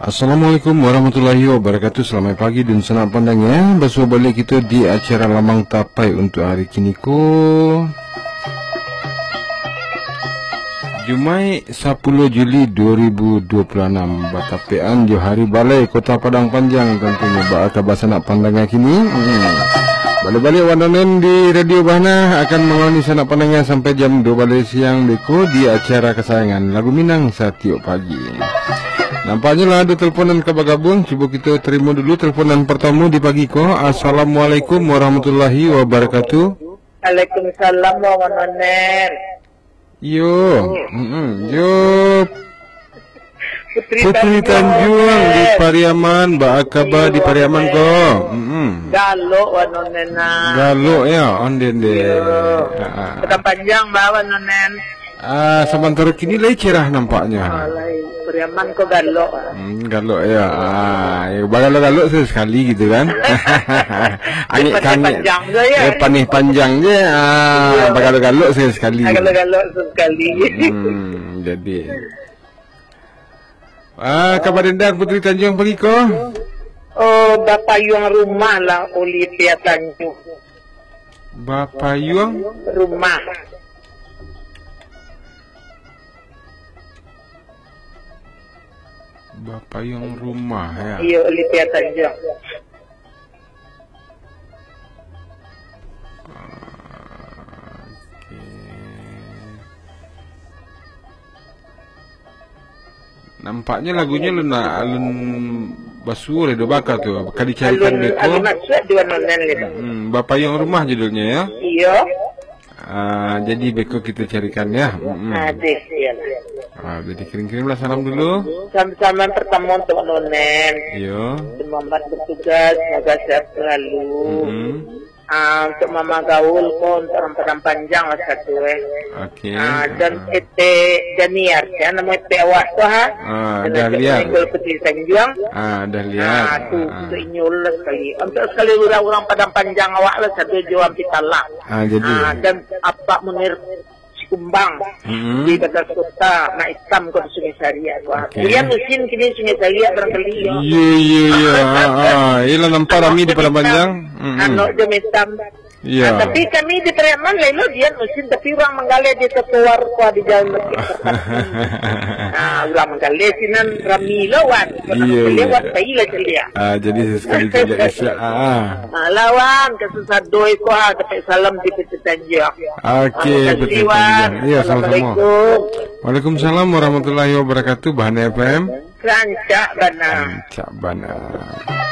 Assalamualaikum warahmatullahi wabarakatuh. Selamat pagi dan senang pandang ya. Bersua balik kita di acara Lamang Tapai untuk hari kini ko. Jumai 10 Juli 2026. Batapean jo hari balai Kota Padang Panjang tentunya bakal bahasa nak pandangnya kini. Balik-balik wananen di Radio Bahana akan mengalami sanak pandangnya sampai jam 2 balik siang beko di acara kesayangan Lagu Minang setiap pagi. Nampaknya lah ada teleponan kabagabung. Cuba kita terima dulu teleponan pertama di pagi ko. Assalamualaikum warahmatullahi wabarakatuh. Waalaikumsalam warahmatullahi. Yo, yo. Putri Tanjung di Pariaman, Mbak Akaba di Pariaman ko. Galo wanonena. Galo ya, onden de. Padang Panjang bawa nonen. Sementara kini lagi cerah nampaknya. Pariaman ko galo. Galo ya. Bagalo sekali gitu kan. Angin panjang je ya. Panih panjang je. Bagalo sekali. Galo sekali. Jadi. Kabar dendang Putri Tanjung pagi ko. Oh, Bapak Yuang rumah lah Olivia Tanjung. Bapak Yuang rumah. Bapak yang rumah ya. Iya, Olivia Tanjung. Nampaknya lagunya alun basu redo bakar tu. Kali carikan beko. Alun maksud dua nonen itu. Bapak yang rumah judulnya ya. Iya. Jadi beko kita carikan ya. Adik ya. Jadi kirim-kirimlah salam dulu. Salam pertama untuk nonen. Iya. Semangat bertugas, semoga sehat selalu. Untuk Mama Gaul ko untuk orang Padang Panjang lah satu Okey. Dan Ete Daniar ya nama Ete awak tu ha. Dah lihat. Ikut Putri Tanjung. Dah lihat. Tu untuk inyul sekali. Untuk sekali orang Padang Panjang awak lah satu jual pitala. Jadi. Dan apa Munir Kumbang di Batas Kota nak hitam ke Sungai Saria. Dia musim kini Sungai Saria barangkali. Iya. Ialah nampak ramai di Padang Panjang. Anak dia hitam. Ya. Tapi kami di Pariaman lain dia musim tapi orang menggalai dia keluar kuah di jalan masjid. Orang menggalai sinan rami lawan. Lewat bayi lah celia. Jadi sekali tidak isya. Lawan kesusah doi kuah dapat salam di Putri Tanjung. Okey, Putri Tanjung. Iya, sama-sama. Waalaikumsalam warahmatullahi wabarakatuh. Bahana FM. Rancak Bana.